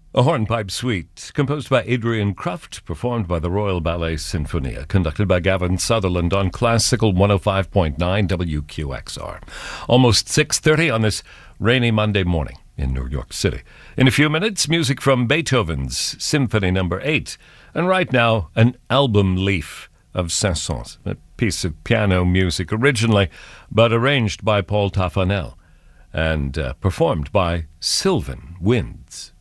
A hornpipe suite, composed by Adrian Kruft, performed by the Royal Ballet Sinfonia, conducted by Gavin Sutherland on Classical 105.9 WQXR. Almost 6:30 on this rainy Monday morning in New York City. In a few minutes, music from Beethoven's Symphony No. 8. And right now, an album leaf of Saint-Saëns, a piece of piano music originally, but arranged by Paul Taffanel and performed by Sylvan Winds.